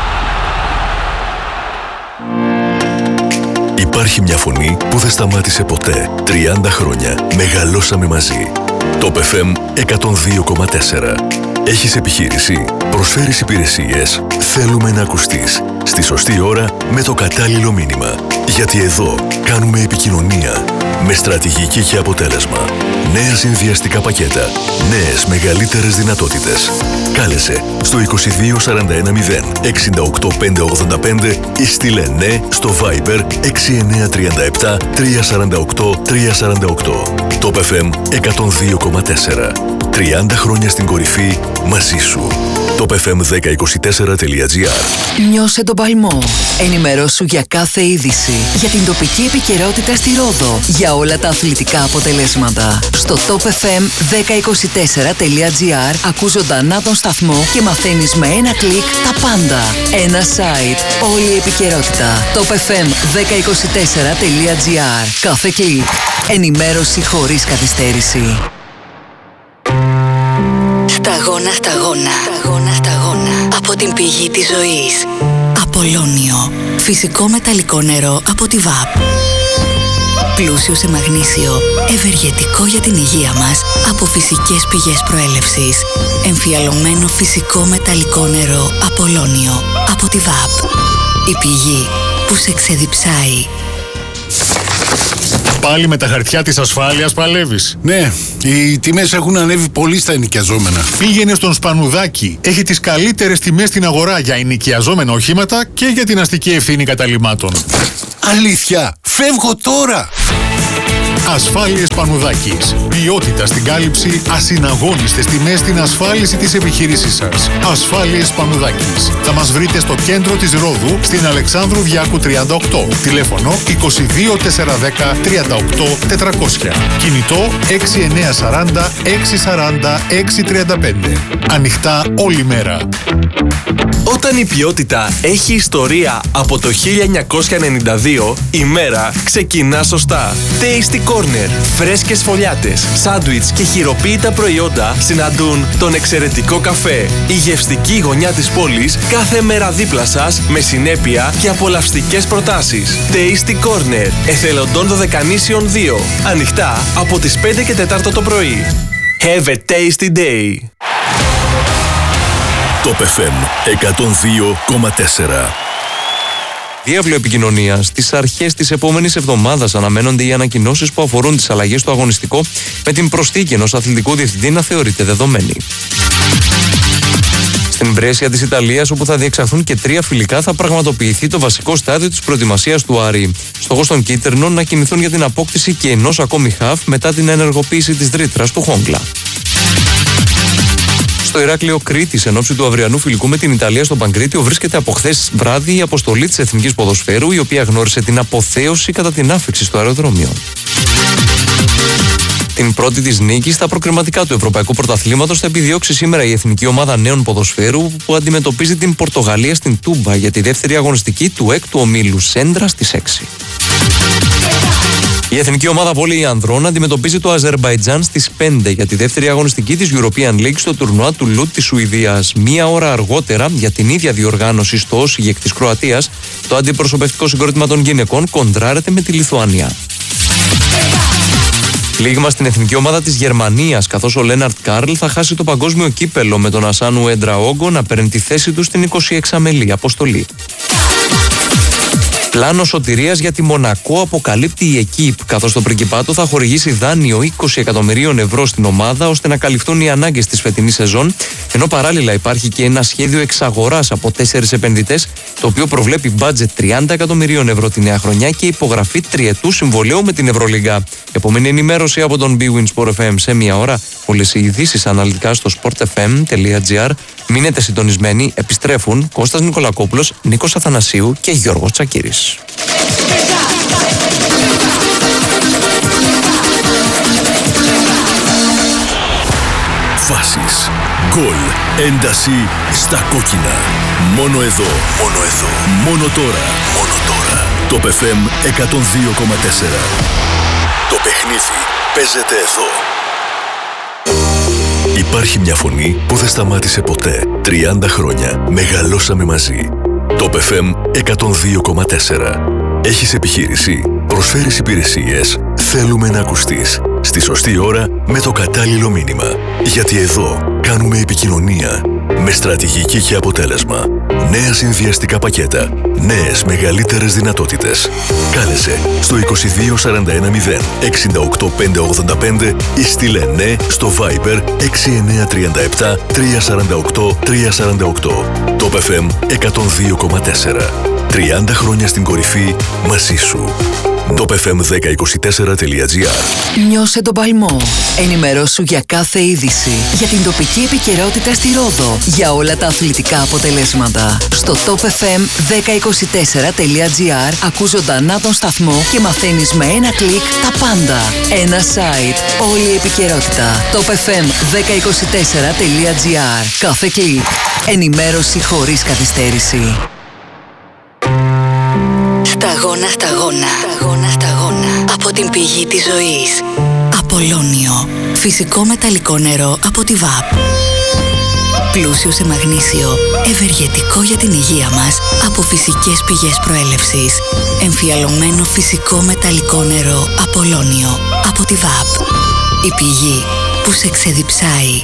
I: Υπάρχει μια φωνή που δεν σταμάτησε ποτέ. 30 χρόνια μεγαλώσαμε μαζί. Top FM 102,4. Έχεις επιχείρηση, προσφέρεις υπηρεσίες, θέλουμε να ακουστείς. Στη σωστή ώρα με το κατάλληλο μήνυμα. Γιατί εδώ κάνουμε επικοινωνία με στρατηγική και αποτέλεσμα. Νέα συνδυαστικά πακέτα, νέες μεγαλύτερες δυνατότητες. Κάλεσε στο 2241 068 585 ή στείλε ναι στο Viber 6937 348 348. Top FM 102,4. 30 χρόνια στην κορυφή μαζί σου. topfm1024.gr.
J: Νιώσε τον παλμό. Ενημερώσου για κάθε είδηση. Για την τοπική επικαιρότητα στη Ρόδο. Για όλα τα αθλητικά αποτελέσματα. Στο topfm1024.gr ακούς ζωντανά τον σταθμό και μαθαίνεις με ένα κλικ τα πάντα. Ένα site. Όλη η επικαιρότητα. topfm1024.gr. Κάθε κλικ. Ενημέρωση χωρίς καθυστέρηση.
K: Σταγόνα, σταγόνα. Σταγόνα, σταγόνα. Από την πηγή της ζωής. Απολώνιο. Φυσικό μεταλλικό νερό από τη ΒΑΠ. Πλούσιο σε μαγνήσιο. Ευεργετικό για την υγεία μας. Από φυσικές πηγές προέλευσης. Εμφιαλωμένο φυσικό μεταλλικό νερό. Απολώνιο. Από τη ΒΑΠ. Η πηγή που σε ξεδιψάει.
L: Πάλι με τα χαρτιά της ασφάλειας παλεύεις?
A: Ναι, οι τιμές έχουν ανέβει πολύ στα ενοικιαζόμενα.
L: Πήγαινε στον Σπανουδάκη. Έχει τις καλύτερες τιμές στην αγορά για ενοικιαζόμενα οχήματα και για την αστική ευθύνη καταλυμάτων.
A: Αλήθεια, φεύγω τώρα!
L: Ασφάλειες Σπανουδάκης. Ποιότητα στην κάλυψη, ασυναγώνιστες τιμές στην ασφάλιση της επιχείρησής σας. Ασφάλειες Σπανουδάκης. Θα μας βρείτε στο κέντρο της Ρόδου, στην Αλεξάνδρου Διάκου 38. Τηλέφωνο 22 410 38 400. Κινητό 6940 640 635. Ανοιχτά όλη μέρα.
M: Όταν η ποιότητα έχει ιστορία από το 1992, η μέρα ξεκινά σωστά. Tasty Corner. Φρέσκες φωλιάτες, σάντουιτς και χειροποίητα προϊόντα συναντούν τον εξαιρετικό καφέ. Η γευστική γωνιά της πόλης κάθε μέρα δίπλα σας με συνέπεια και απολαυστικές προτάσεις. Tasty Corner. Εθελοντών Δωδεκανήσιων 2. Ανοιχτά από τις 5 και 4 το πρωί. Have a tasty day.
I: Top FM 102,4.
N: Διάβλο επικοινωνίας. Στις αρχές της επόμενης εβδομάδας αναμένονται οι ανακοινώσεις που αφορούν τις αλλαγές στο αγωνιστικό, με την προσθήκη ενός αθλητικού διευθυντή να θεωρείται δεδομένη. Στην Μπρέσια της Ιταλίας, όπου θα διεξαχθούν και 3 φιλικά, θα πραγματοποιηθεί το βασικό στάδιο της προετοιμασίας του Άρη. Στόχος των κίτρινων να κινηθούν για την απόκτηση και ενός ακόμη χαφ μετά την ενεργοποίηση της ρήτρας του Χόγκλα. Στο Ηράκλειο Κρήτης, εν ώψη του αυριανού φιλικού με την Ιταλία στο Παγκρίτιο, βρίσκεται από χθες βράδυ η αποστολή της Εθνικής Ποδοσφαίρου, η οποία γνώρισε την αποθέωση κατά την άφιξη στο αεροδρόμιο. Την πρώτη της νίκη στα προκριματικά του Ευρωπαϊκού Πρωταθλήματος θα επιδιώξει σήμερα η Εθνική Ομάδα Νέων Ποδοσφαίρου, που αντιμετωπίζει την Πορτογαλία στην Τούμπα για τη δεύτερη αγωνιστική του 6ου ομίλου Σέντρα στις 6. Η Εθνική Ομάδα Βόλεϊ Ανδρών αντιμετωπίζει το Αζερμπαϊτζάν στις 5 για τη δεύτερη αγωνιστική της European League στο τουρνουά του Λουτ της Σουηδίας. Μία ώρα αργότερα, για την ίδια διοργάνωση στο Όσιγεκ της Κροατίας, το αντιπροσωπευτικό συγκρότημα των γυναικών κοντράρεται με τη Λιθουανία. Πλήγμα στην Εθνική Ομάδα της Γερμανίας, καθώς ο Λέναρτ Κάρλ θα χάσει το παγκόσμιο κύπελο, με τον Ασάνου Εντραόγκο να παίρνει τη θέση του στην 26μελή αποστολή. Πλάνο σωτηρίας για τη Μονακό αποκαλύπτει η ΕΚΙΠ, καθώς το Πριγκιπάτο θα χορηγήσει δάνειο 20 εκατομμυρίων ευρώ στην ομάδα ώστε να καλυφθούν οι ανάγκες της φετινής σεζόν, ενώ παράλληλα υπάρχει και ένα σχέδιο εξαγοράς από 4 επενδυτές, το οποίο προβλέπει μπάτζετ 30 εκατομμυρίων ευρώ τη νέα χρονιά και υπογραφή τριετού συμβολαίου με την Ευρωλίγκα. Επόμενη ενημέρωση από τον Bwin Sport FM σε μία ώρα. Όλες οι ειδήσεις αναλυτικά στο sportfm.gr. Μείνετε συντονισμένοι, επιστρέφουν Κώστας Νικολακόπουλος, Νίκος Αθανασίου και Γιώργος Τσακύρης.
I: Φάσεις, γκολ, ένταση στα κόκκινα. Μόνο εδώ, μόνο εδώ, μόνο τώρα, μόνο τώρα. Top FM 102,4. Το παιχνίδι παίζεται εδώ. Υπάρχει μια φωνή που δεν σταμάτησε ποτέ. 30 χρόνια μεγαλώσαμε μαζί. Top FM 102,4. Έχεις επιχείρηση, προσφέρεις υπηρεσίες, θέλουμε να ακουστείς. Στη σωστή ώρα με το κατάλληλο μήνυμα. Γιατί εδώ κάνουμε επικοινωνία με στρατηγική και αποτέλεσμα. Νέα συνδυαστικά πακέτα, νέες μεγαλύτερες δυνατότητες. Κάλεσε στο 22410 68585 ή στείλε ναι στο Viber 6937 348 348. Top FM 102,4. 30 χρόνια στην κορυφή μαζί σου. topfm1024.gr.
J: Νιώσε τον παλμό. Ενημερώσου για κάθε είδηση, για την τοπική επικαιρότητα στη Ρόδο, για όλα τα αθλητικά αποτελέσματα. Στο topfm1024.gr ακούς ζωντανά τον σταθμό και μαθαίνεις με ένα κλικ τα πάντα. Ένα site, όλη η επικαιρότητα. topfm1024.gr. Κάθε κλικ. Ενημέρωση χωρίς καθυστέρηση.
K: Σταγόνα, σταγόνα. Σταγόνα, σταγόνα. Από την πηγή της ζωής. Απολώνιο. Φυσικό μεταλλικό νερό από τη ΒΑΠ. Πλούσιο σε μαγνήσιο. Ευεργετικό για την υγεία μας. Από φυσικές πηγές προέλευσης. Εμφιαλωμένο φυσικό μεταλλικό νερό Απολώνιο. Από τη ΒΑΠ. Η πηγή που σε ξεδιψάει.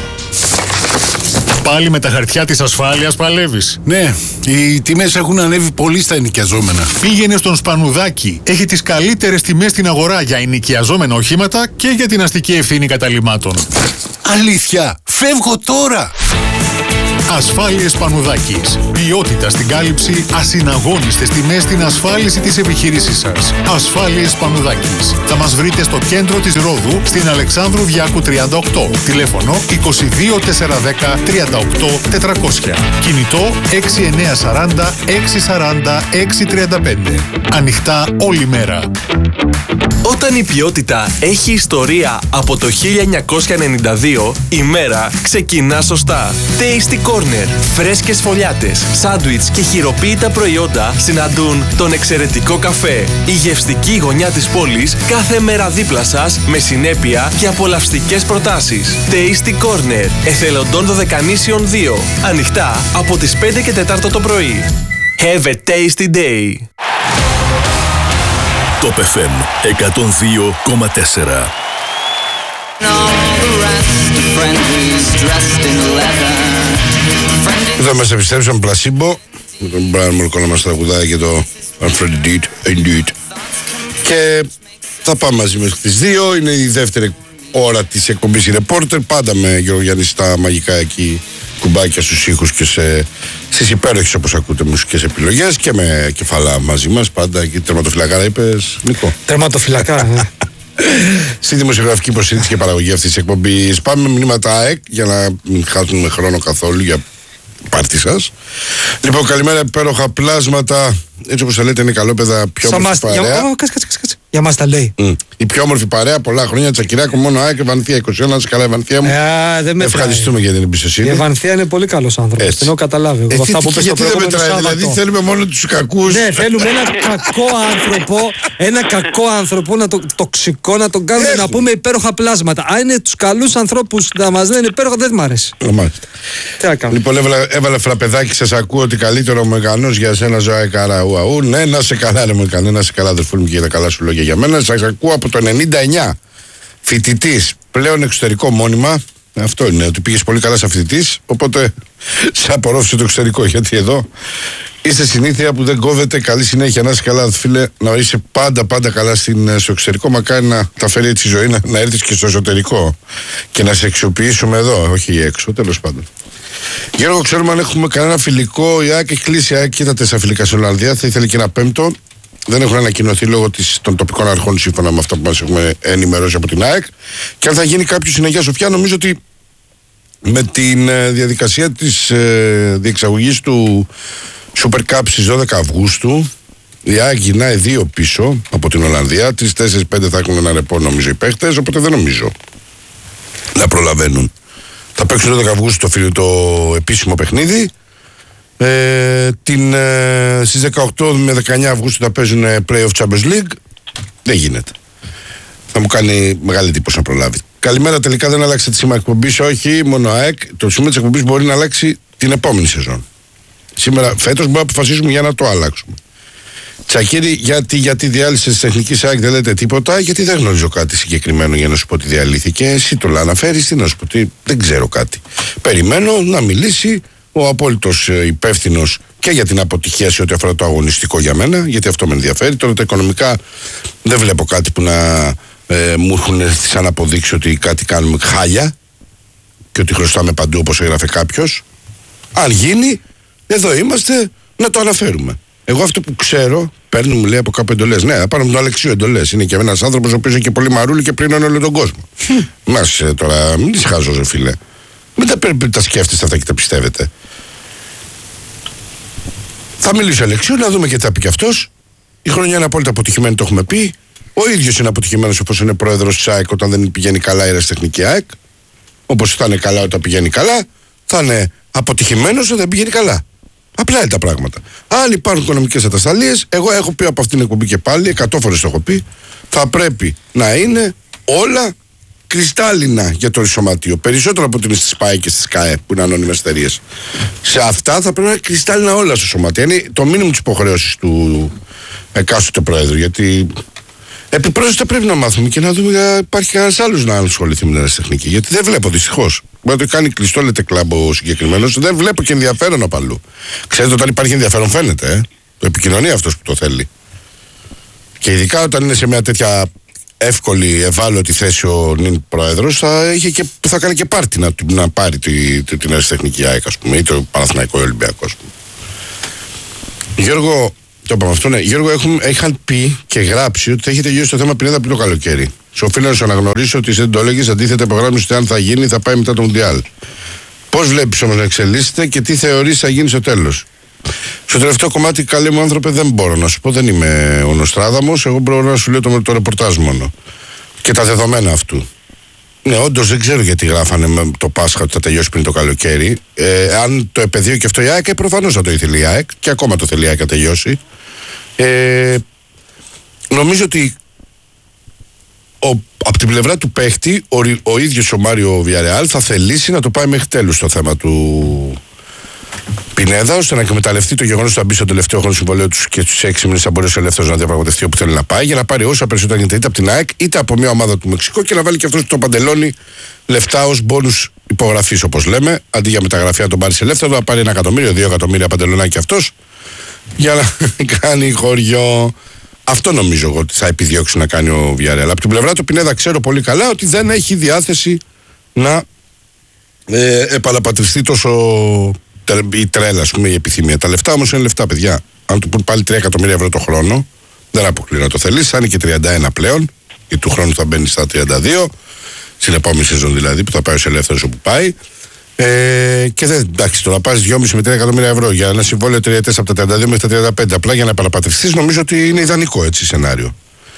L: Πάλι με τα χαρτιά της ασφάλειας παλεύεις?
A: Ναι, οι τιμές έχουν ανέβει πολύ στα ενοικιαζόμενα.
L: Πήγαινε στον Σπανουδάκη. Έχει τις καλύτερες τιμές στην αγορά για ενοικιαζόμενα οχήματα και για την αστική ευθύνη καταλυμάτων.
A: Αλήθεια, φεύγω τώρα!
L: Ασφάλειες Σπανουδάκης. Ποιότητα στην κάλυψη, ασυναγώνιστες τιμές στην ασφάλιση της επιχείρησής σας. Ασφάλειες Σπανουδάκης. Θα μας βρείτε στο κέντρο της Ρόδου, στην Αλεξάνδρου Διάκου 38. Τηλέφωνο 22 410 38 400. Κινητό 6940 640 635. Ανοιχτά όλη μέρα.
M: Όταν η ποιότητα έχει ιστορία από το 1992, η μέρα ξεκινά σωστά. Tasty Corner. Φρέσκες φωλιάτες, σάντουιτς και χειροποίητα προϊόντα συναντούν τον εξαιρετικό καφέ. Η γευστική γωνιά της πόλης κάθε μέρα δίπλα σας με συνέπεια και απολαυστικές προτάσεις. Tasty Corner. Εθελοντών Δωδεκανήσιων 2. Ανοιχτά από τις 5 και 4 το πρωί. Have a tasty day.
I: Top FM 102,4.
A: Θα μας επιστρέψουμε πλασίμπο με τον Brian Molko να μας τραγουδάει και το Alfred Indeed. Και θα πάμε μαζί μέχρι τις 2. Είναι η δεύτερη ώρα της εκπομπής η Reporter. Πάντα με Γιώργο Γιάννη στα μαγικά εκεί κουμπάκια στους ήχους και στις υπέροχες, όπως ακούτε, μουσικές επιλογές, και με κεφαλά μαζί μας πάντα. Και τερματοφυλακάρα είπες, Νίκο?
B: Τερματοφυλακάρα, ναι.
A: Στη δημοσιογραφική υποστήριξη και παραγωγή αυτής της εκπομπής πάμε με μηνύματα ΑΕΚ για να μην χάσουμε χρόνο καθόλου για πάρτι σας. Λοιπόν, καλημέρα, υπέροχα πλάσματα. Έτσι όπως θα λέτε, είναι καλόπαιδα, πιο όμορφη παρέα.
B: Κάτσε. Για μας τα λέει.
A: Η πιο όμορφη παρέα, πολλά χρόνια, Τσακυράκο, μόνο ΑΕΚ, Ευανθία 21, καλά Ευανθία μου. Ευχαριστούμε για την εμπιστοσύνη.
B: Η Ευανθία είναι πολύ καλός άνθρωπος. Την έχω καταλάβει.
A: Γιατί δεν μετράει, δηλαδή θέλουμε μόνο τους κακούς.
B: Ναι, θέλουμε ένα κακό άνθρωπο, τοξικό, να τον κάνουμε να πούμε υπέροχα πλάσματα. Αν είναι τους καλούς ανθρώπους να μας λένε υπέροχα, δεν μ' αρέσει. Τι να κάνουμε.
A: Λοιπόν, έβαλε φραπεδάκι, σας ακούω ότι καλύτερο Μεγανός για σένα, Ζωάη Καραουαού. Ναι, να σε καλά, ρε Μεγανέ, να σε καλά, αδερφούλη μου, και τα καλά σου λόγια για μένα. Σας ακούω από το 99. Φοιτητής, πλέον εξωτερικό μόνιμα. Αυτό είναι, ότι πήγες πολύ καλά σαν φοιτητής, οπότε σε απορρόφησε το εξωτερικό. Γιατί εδώ είστε συνήθεια που δεν κόβεται. Καλή συνέχεια, να είσαι καλά, φίλε, να είσαι πάντα καλά στο εξωτερικό. Μακάρι να τα φέρει έτσι η ζωή, να έρθεις και στο εσωτερικό και να σε αξιοποιήσουμε εδώ, όχι έξω, τέλος πάντων. Γιώργο, ξέρουμε αν έχουμε κανένα φιλικό? Η ΑΕΚ έχει κλείσει. Η ΑΕΚ και τα 4 φιλικά στην Ολλανδία. Θα ήθελε και ένα πέμπτο. Δεν έχουν ανακοινωθεί λόγω των τοπικών αρχών, σύμφωνα με αυτά που μας έχουμε ενημερώσει από την ΑΕΚ. Και αν θα γίνει κάποιο στην Αγία Σοφιά, νομίζω ότι με τη διαδικασία της διεξαγωγής του Super Cup στις 12 Αυγούστου, η ΑΕΚ γυρνάει 2 πίσω από την Ολλανδία. 3, 4, 5 θα έχουν ένα ρεπό, νομίζω, οι παίχτες. Οπότε δεν νομίζω να προλαβαίνουν. Θα παίξουν 12 Αυγούστου το επίσημο παιχνίδι. Στις 18 με 19 Αυγούστου θα παίζουν Play-off Champions League. Δεν γίνεται. Θα μου κάνει μεγάλη εντύπωση να προλάβει. Καλημέρα, τελικά δεν άλλαξε τη σήμα εκπομπής. Όχι, μόνο ΑΕΚ. Το σήμα της εκπομπής μπορεί να αλλάξει την επόμενη σεζόν. Σήμερα, φέτος, μπορούμε να αποφασίσουμε για να το αλλάξουμε. Τσακίρη, για τη διάλυση της τεχνικής ΑΕΚ δεν λέτε τίποτα? Γιατί δεν γνωρίζω κάτι συγκεκριμένο για να σου πω ότι διαλύθηκε. Εσύ το αναφέρεις, τι να σου πω, ότι δεν ξέρω κάτι. Περιμένω να μιλήσει ο απόλυτος υπεύθυνος και για την αποτυχία σε ό,τι αφορά το αγωνιστικό για μένα, γιατί αυτό με ενδιαφέρει. Τώρα τα οικονομικά δεν βλέπω κάτι που να μου έχουν σαν αποδείξει ότι κάτι κάνουμε χάλια και ότι χρωστάμε παντού, όπως έγραφε κάποιος. Αν γίνει, εδώ είμαστε να το αναφέρουμε. Εγώ αυτό που ξέρω Παίρνουν, μου λέει, από κάπου εντολές. Ναι, θα πάρω με τον Αλεξίου εντολές. Είναι και ένας άνθρωπος ο οποίος είναι και πολύ μαρούλη και πλήνωνε όλο τον κόσμο. Μας τώρα, μην τις χάζω, ρε φίλε. Μην τα σκέφτεστε αυτά και τα πιστεύετε. Θα μιλήσει ο Αλεξίου, να δούμε και τι θα πει κι αυτός. Η χρονιά είναι απόλυτα αποτυχημένη, το έχουμε πει. Ο ίδιος είναι αποτυχημένος όπως είναι πρόεδρος της ΑΕΚ όταν δεν πηγαίνει καλά η ερασιτεχνική ΑΕΚ. Όπως θα είναι καλά όταν πηγαίνει καλά, θα είναι αποτυχημένος όταν δεν πηγαίνει καλά. Απλά είναι τα πράγματα. Αν υπάρχουν οικονομικές ατασταλίες, εγώ έχω πει από αυτήν την εκπομπή και πάλι, 100 φορές το έχω πει, θα πρέπει να είναι όλα κρυστάλλινα για το σωματείο. Περισσότερο από ότι είναι στις ΠΑΕ και στις ΚΑΕ που είναι ανώνυμες εταιρείες. Σε αυτά θα πρέπει να είναι κρυστάλλινα όλα στο σωματείο. Είναι το μήνυμα της υποχρέωσης του εκάστοτε πρόεδρου. Γιατί επιπρόσθετα πρέπει να μάθουμε και να δούμε αν υπάρχει κανένας άλλος να ασχοληθεί με την αεραστεχνική. Γιατί δεν βλέπω δυστυχώς. Μπορεί να το κάνει κλειστό, λέτε κλαμπ ο συγκεκριμένος. Δεν βλέπω και ενδιαφέρον απ' αλλού. Ξέρετε, όταν υπάρχει ενδιαφέρον φαίνεται. Το επικοινωνεί αυτός που το θέλει. Και ειδικά όταν είναι σε μια τέτοια εύκολη, ευάλωτη θέση ο νυν πρόεδρος, θα κάνει και πάρτι να πάρει την αεραστεχνική ΑΕΚ, ας πούμε, ή το Παναθηναϊκό Ολυμπιακό, ας πούμε. Γιώργο, το είπαμε αυτό, ναι. Γιώργο, είχαν πει και γράψει ότι θα έχει τελειώσει το θέμα Πινέδα πριν το καλοκαίρι. Σε οφείλω να σου αναγνωρίσω ότι δεν το έλεγες, αντίθετα υπογράμμισε ότι αν θα γίνει θα πάει μετά το Μουντιάλ. Πώς βλέπεις όμως να εξελίσσεται και τι θεωρείς θα γίνει στο τέλος? Στο τελευταίο κομμάτι, καλέ μου άνθρωπε, δεν μπορώ να σου πω, δεν είμαι ο Νοστράδαμος. Εγώ μπορώ να σου λέω το ρεπορτάζ μόνο και τα δεδομένα αυτού. Ναι, όντως δεν ξέρω γιατί γράφανε με το Πάσχα ότι θα τελειώσει πριν το καλοκαίρι. Αν το επαιδείο και αυτό η ΑΕΚ, προφανώς θα το ήθελε η ΑΕΚ και ακόμα το θέλει η ΑΕΚ να τελειώσει. Νομίζω ότι από την πλευρά του παίχτη, ο ίδιος ο Μάριο Βιαρεάλ θα θελήσει να το πάει μέχρι τέλους το θέμα του Πινέδα, ώστε να εκμεταλλευτεί το γεγονός ότι θα μπει στο τελευταίο χρόνο συμβολέου του και στους 6 μήνες θα μπορέσει ελεύθερος να διαπραγματευτεί όπου θέλει να πάει, για να πάρει όσα περισσότερα γίνεται είτε από την ΑΕΚ είτε από μια ομάδα του Μεξικού και να βάλει και αυτό το παντελόνι λεφτά ως μπόνους υπογραφής, όπως λέμε. Αντί για μεταγραφή να τον πάρει ελεύθερο, να πάρει 1 εκατομμύριο, 2 εκατομμύρια παντελονάκι αυτός για να κάνει χωριό. Αυτό νομίζω εγώ ότι θα επιδιώξει να κάνει ο Βιαρεάλ. Από την πλευρά του Πινέδα ξέρω πολύ καλά ότι δεν έχει διάθεση να επαναπατριστεί τόσο η τρέλα, ας πούμε, η επιθυμία. Τα λεφτά όμως είναι λεφτά, παιδιά. Αν του πούν πάλι 3 εκατομμύρια ευρώ το χρόνο, δεν αποκλείω να το θέλει. Θα είναι και 31 πλέον, γιατί του χρόνου θα μπαίνει στα 32, στην επόμενη σεζόν δηλαδή, που θα πάει ως ελεύθερος όπου πάει. Και δεν, εντάξει, το να πάρεις 2,5 με 3 εκατομμύρια ευρώ για ένα συμβόλαιο τριετές από τα 32 μέχρι τα 35, απλά για να επαναπατριστείς, νομίζω ότι είναι ιδανικό έτσι σενάριο.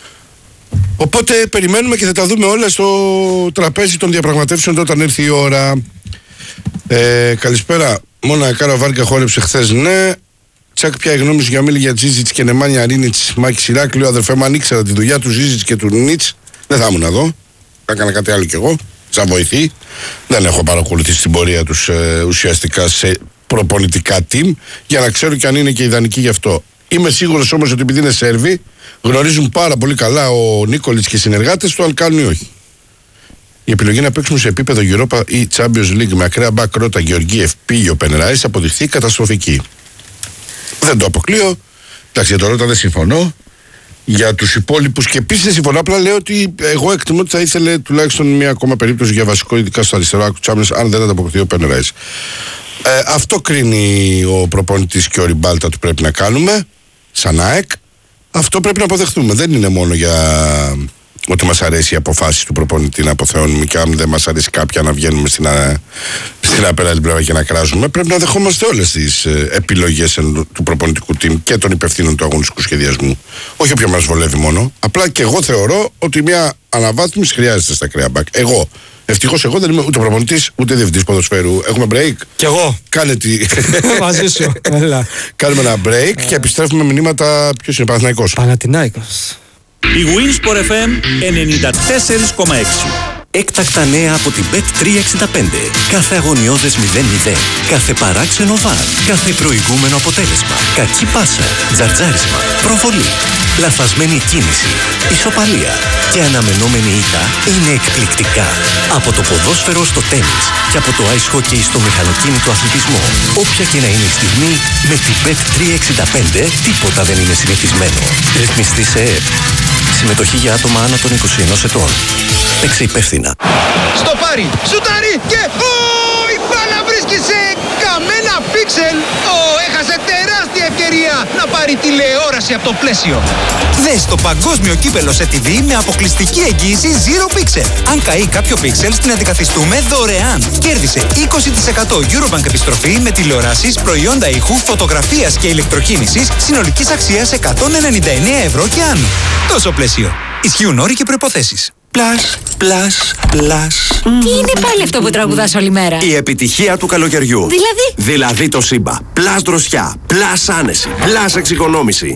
A: Οπότε περιμένουμε και θα τα δούμε όλα στο τραπέζι των διαπραγματεύσεων όταν έρθει η ώρα. Καλησπέρα. Μόνα Κάρα Βάρκα χόρεψε χθες, ναι. Τσακ, πια η γνώμη σου για Μίλη για Τζίζιτς και Νεμάνια Ρίνιτς, Μάκη Ηράκλειο. Αδερφέ μου, αν ήξερα τη δουλειά του Τζίζιτς και του Νίτς, δεν θα ήμουν εδώ. Θα έκανα κάτι άλλο κι εγώ, σαν βοηθή. Δεν έχω παρακολουθήσει την πορεία τους ουσιαστικά σε προπονητικά team, για να ξέρω και αν είναι και ιδανική γι' αυτό. Είμαι σίγουρος όμως ότι επειδή είναι Σέρβοι, γνωρίζουν πάρα πολύ καλά ο Νίκολιτς και οι συνεργάτες του αν κάνουν ή όχι. Η επιλογή να παίξουμε σε επίπεδο Europa ή Champions League με ακραία μπακ Ρώτα, Γεωργίεφ, Πίγιο, Πενεράης αποδειχθεί καταστροφική. Δεν το αποκλείω. Εντάξει, για το Ρώτα δεν συμφωνώ. Για τους υπόλοιπους και επίσης δεν συμφωνώ. Απλά λέω ότι εγώ εκτιμώ ότι θα ήθελε τουλάχιστον μία ακόμα περίπτωση για βασικό, ειδικά στο αριστερό άκου Champions, αν δεν ανταποκριθεί ο Πενεράης. Αυτό κρίνει ο προπονητής και ο Ριμπάλτα του πρέπει να κάνουμε, σαν ΑΕΚ. Αυτό πρέπει να αποδεχτούμε. Δεν είναι μόνο για ότι μας αρέσει οι αποφάσεις του προπονητή να αποθεώνουμε και αν δεν μας αρέσει κάποια να βγαίνουμε στην απέναντι πλευρά και να κράζουμε. Πρέπει να δεχόμαστε όλες τις επιλογές του προπονητικού team και των υπευθύνων του αγωνιστικού σχεδιασμού. Όχι όποια μας βολεύει μόνο. Απλά και εγώ θεωρώ ότι μια αναβάθμιση χρειάζεται στα ακραία μπακ. Εγώ. Ευτυχώς εγώ δεν είμαι ούτε προπονητής ούτε διευθυντής ποδοσφαίρου. Έχουμε break.
B: Κι εγώ.
A: Κάνε τι.
B: Μαζί σου.
A: Κάνουμε ένα break και επιστρέφουμε μηνύματα. Ποιος είναι, Παναθηναϊκός?
B: Παναθηναϊκός.
D: Η Winsport FM 94,6.
F: Έκτακτα νέα από την Bet365. Κάθε αγωνιώδες 0-0. Κάθε παράξενο βάρ. Κάθε προηγούμενο αποτέλεσμα. Κακή πάσα. Τζαρτζάρισμα. Προβολή. Λαθασμένη κίνηση. Ισοπαλία. Και αναμενόμενη ήττα είναι εκπληκτικά. Από το ποδόσφαιρο στο τένις και από το ice hockey στο μηχανοκίνητο αθλητισμό. Όποια και να είναι η στιγμή, με την Bet365 τίποτα δεν είναι συνηθισμένο. Ρυθμιστή σε ΕΕΠ. Συμμετοχή για άτομα άνω των 21 ετών. Παίξε υπεύθυνα.
O: Στο πάρει, σουτάρει και η μπάλα βρίσκει σε καμένα πίξελ. έχασε τεράστια ευκαιρία να πάρει τηλεόραση από το πλαίσιο. Δες το παγκόσμιο κύπελο σε TV με αποκλειστική εγγύηση Zero Pixel. Αν καεί κάποιο pixel, την αντικαθιστούμε δωρεάν. Κέρδισε 20% Eurobank επιστροφή με τηλεοράσεις, προϊόντα ήχου, φωτογραφίας και ηλεκτροκίνησης συνολικής αξίας 199 ευρώ και άνω. Τόσο πλαίσιο. Ισχύουν όροι και προϋποθέσεις. Πλάς.
E: Τι είναι πάλι αυτό που τραγουδάς όλη μέρα?
P: Η επιτυχία του καλοκαιριού. Δηλαδή το Σύμπα. Πλάς δροσιά, πλάς άνεση, πλάς εξοικονόμηση.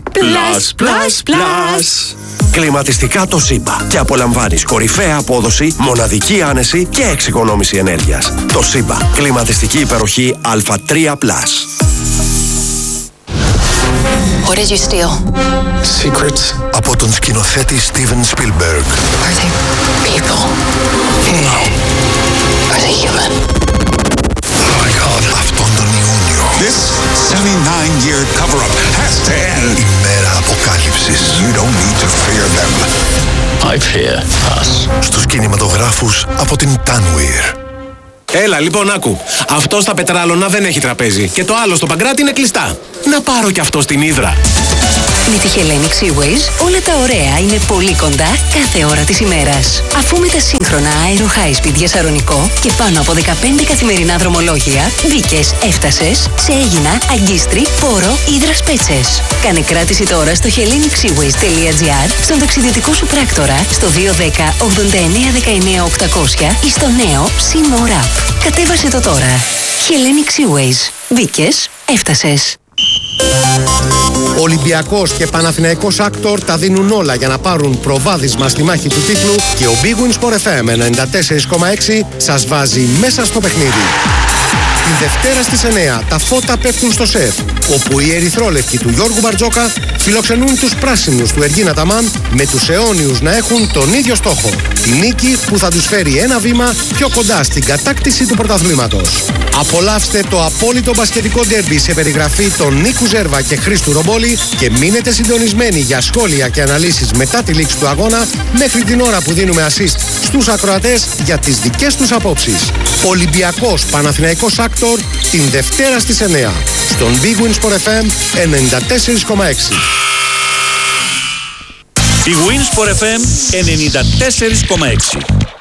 P: Πλάς. Κλιματιστικά το Σύμπα. Και απολαμβάνεις κορυφαία απόδοση, μοναδική άνεση και εξοικονόμηση ενέργειας. Το Σύμπα. Κλιματιστική υπεροχή Α3+.
K: What did you steal?
I: Secrets από τον σκηνοθέτη Steven Spielberg.
K: Are they people? No. Are they human?
I: Oh my God. Αυτόν τον Ιούνιο.
Q: This 79-year cover-up has to end.
I: Η μέρα αποκάλυψης.
Q: You don't need to fear them.
I: I fear us. Στους κινηματογράφους από την Tanweer.
R: Έλα, λοιπόν, άκου. Αυτό στα Πετράλωνα δεν έχει τραπέζι. Και το άλλο στο Παγκράτη είναι κλειστά. Να πάρω κι αυτό στην Ύδρα.
K: Με τη Hellenic Seaways όλα τα ωραία είναι πολύ κοντά κάθε ώρα της ημέρας. Αφού με τα σύγχρονα Aero High Speed για Σαρονικό και πάνω από 15 καθημερινά δρομολόγια, μπήκες, έφτασες σε Αίγινα, Αγκίστρι, Πόρο, Ύδρας Πέτσες. Κάνε κράτηση τώρα στο hellenicseaways.gr, στον ταξιδιωτικό σου πράκτορα, στο 210 89 19 800 ή στο νέο SeaMore App. Κατέβασε το τώρα. Hellenic Seaways. Μπήκες, έφτασες.
S: Ολυμπιακός και Παναθηναϊκός Άκτορ τα δίνουν όλα για να πάρουν προβάδισμα στη μάχη του τίτλου και ο Big Win Sport FM 94,6 σας βάζει μέσα στο παιχνίδι. Την Δευτέρα στις 9 τα φώτα πέφτουν στο ΣΕΦ, όπου οι ερυθρόλευκοι του Γιώργου Μπαρτζόκα φιλοξενούν τους πράσινους του Εργίνα Ταμάν, με τους αιώνιους να έχουν τον ίδιο στόχο. Τη νίκη που θα τους φέρει ένα βήμα πιο κοντά στην κατάκτηση του πρωταθλήματος. Απολαύστε το απόλυτο μπασκετικό ντέρμπι σε περιγραφή των Νίκου Ζέρβα και Χρήστου Ρομπόλη και μείνετε συντονισμένοι για σχόλια και αναλύσεις μετά τη λήξη του αγώνα, μέχρι την ώρα που δίνουμε assist στους ακροατές για τις δικές τους απόψεις. Ολυμπιακός Παναθηναϊκός Άκτορ την Δευτέρα στις 9 στον Big Win Sport FM 94,6.
D: Big Win Sport FM 94,6.